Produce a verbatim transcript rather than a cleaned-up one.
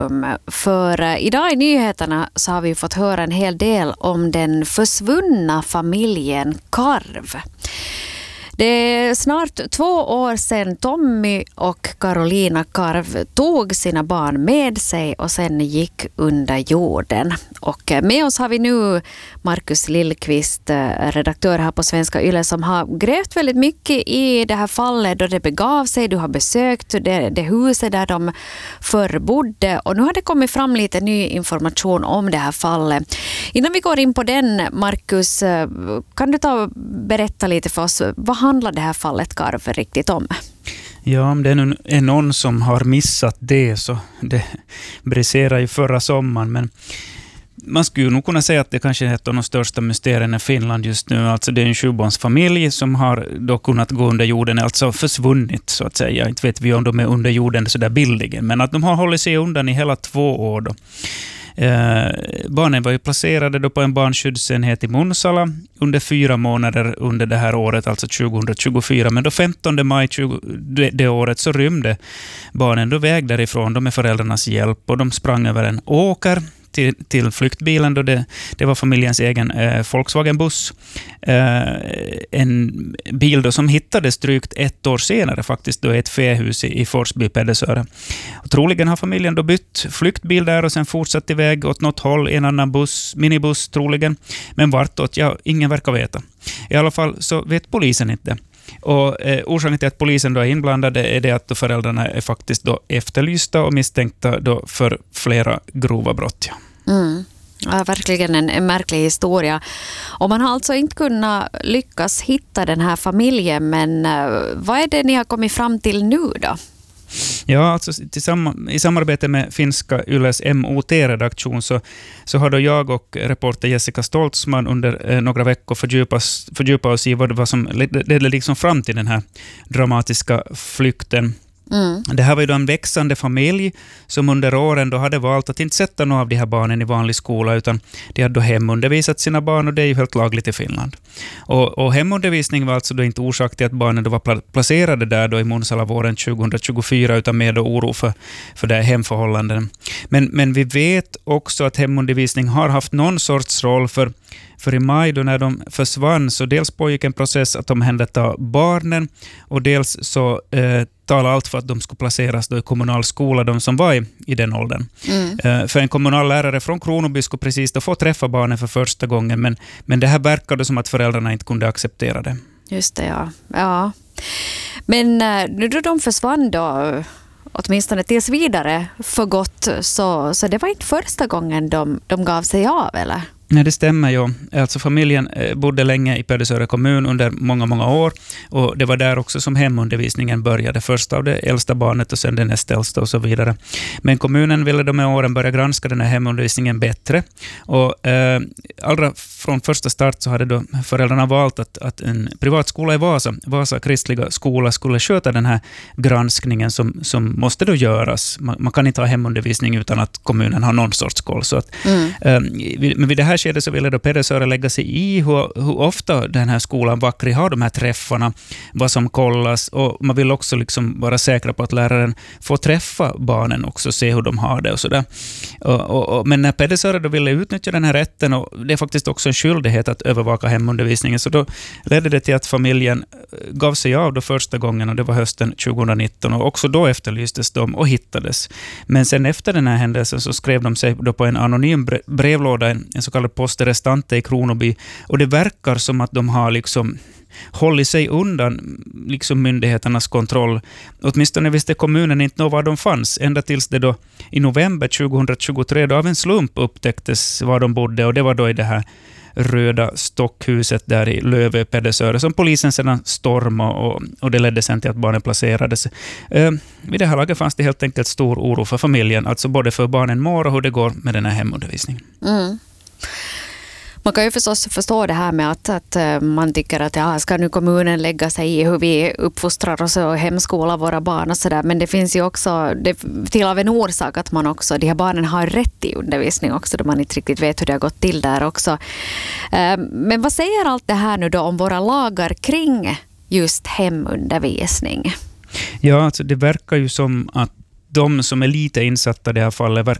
För idag i nyheterna så har vi fått höra en hel del om den försvunna familjen Karv. Det är snart två år sedan Tommy och Carolina Karv tog sina barn med sig och sen gick under jorden. Och med oss har vi nu Markus Lillqvist, redaktör här på Svenska Yle, som har grävt väldigt mycket i det här fallet då det begav sig. Du har besökt det, det huset där de förr bodde och nu har det kommit fram lite ny information om det här fallet. Innan vi går in på den, Markus, kan du ta och berätta lite för oss, vad handlar det här fallet Karv riktigt om? Ja, om det är någon som har missat det så det briserar ju förra sommaren, men man skulle nog kunna säga att det kanske är ett av de största mysterierna i Finland just nu. Alltså det är en sjubarnsfamilj som har då kunnat gå under jorden, alltså försvunnit så att säga. Inte vet vi om de är under jorden så där bildligen, men att de har hållit sig undan i hela två år då. Eh, barnen var ju placerade då på en barnskyddsenhet i Munsala under fyra månader under det här året, alltså tjugohundratjugofyra. Men då femtonde maj tjugo, det, det året så rymde barnen då väg därifrån, de med föräldrarnas hjälp, och de sprang över en åker till, till flyktbilen då det, det var familjens egen eh, Volkswagen-buss. Eh, en bil då som hittades drygt ett år senare faktiskt då i ett fähus i, i Forsby, Pedersöre. Och troligen har familjen då bytt flyktbil där och sen fortsatt iväg åt något håll, en annan buss, minibuss troligen. Men vartåt, ja, ingen verkar veta. I alla fall så vet polisen inte. Och eh, orsaken till att polisen då är inblandade är det att föräldrarna är faktiskt då efterlysta och misstänkta då för flera grova brott. Ja. Mm. Ja, verkligen en, en märklig historia. Och man har alltså inte kunnat lyckas hitta den här familjen, men eh, vad är det ni har kommit fram till nu då? Ja, alltså i samarbete med finska Yles M O T-redaktion så, så har då jag och reporter Jessica Stoltzman under eh, några veckor fördjupas, fördjupat oss i vad det var som ledde liksom fram till den här dramatiska flykten. Mm. Det här var ju då en växande familj som under åren då hade valt att inte sätta några av de här barnen i vanlig skola, utan de hade då hemundervisat sina barn, och det är ju helt lagligt i Finland. Och, och hemundervisning var alltså då inte orsak till att barnen då var placerade där då i Munsala våren tjugohundratjugofyra, utan med då oro för, för det här hemförhållanden. Men, men vi vet också att hemundervisning har haft någon sorts roll för För i maj då när de försvann så dels pågick en process att de hände barnen, och dels så eh, talade allt för att de skulle placeras då i kommunal skola, de som var i, i den åldern. Mm. Eh, för en kommunal lärare från Kronoby skulle precis då få träffa barnen för första gången, men, men det här verkade som att föräldrarna inte kunde acceptera det. Just det, ja. ja. Men nu då de försvann då, åtminstone tills vidare för gott, så, så det var inte första gången de, de gav sig av, eller? Nej, det stämmer ju. Alltså familjen bodde länge i Pedersöre kommun under många, många år, och det var där också som hemundervisningen började. Först av det äldsta barnet och sen det näst äldsta och så vidare. Men kommunen ville då med åren börja granska den här hemundervisningen bättre, och eh, allra från första start så hade då föräldrarna valt att, att en privatskola i Vasa, Vasa kristliga skola, skulle sköta den här granskningen som, som måste då göras. Man, man kan inte ha hemundervisning utan att kommunen har någon sorts koll. Så att, mm. eh, men vid det här skedet så ville då Pedersöre lägga sig i hur, hur ofta den här skolan Vackri har de här träffarna, vad som kollas, och man vill också liksom vara säkra på att läraren får träffa barnen också, se hur de har det och sådär. Och, och, och, men när Pedersöre då ville utnyttja den här rätten, och det är faktiskt också en skyldighet att övervaka hemundervisningen, så då ledde det till att familjen gav sig av då första gången, och det var hösten tjugonitton, och också då efterlystes de och hittades. Men sen efter den här händelsen så skrev de sig då på en anonym brevlåda, en, en så kallad poste restante i Kronoby, och det verkar som att de har liksom hållit sig undan liksom myndigheternas kontroll. Åtminstone visste kommunen inte var de fanns, ända tills det då i november tjugohundratjugotre då av en slump upptäcktes var de bodde, och det var då i det här röda stockhuset där i Lövö, Pedersöre, som polisen sedan stormade, och, och det ledde sen till att barnen placerades. Eh, vid det här laget fanns det helt enkelt stor oro för familjen, alltså både för barnen mår och hur det går med den här hemundervisningen. Mm. Man kan ju förstås förstå det här med att, att man tycker att ja, ska nu kommunen lägga sig i hur vi uppfostrar oss och hemskolar våra barn och sådär. Men det finns ju också det, till av en orsak att man också, de här barnen har rätt i undervisning också, då man inte riktigt vet hur det har gått till där också. Men vad säger allt det här nu då om våra lagar kring just hemundervisning? Ja, alltså det verkar ju som att de som är lite insatta i det här fallet